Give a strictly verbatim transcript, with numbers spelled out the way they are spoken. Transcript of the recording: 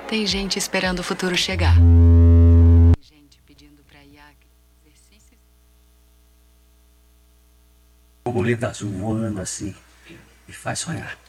Tem gente esperando o futuro chegar. Tem gente pedindo pra I A exercícios. O boleto azul voando assim me faz sonhar.